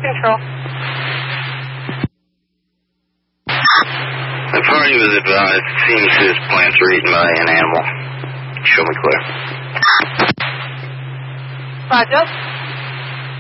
control. The party was advised. Seems his plants were eaten by an animal. Show me clear. Roger.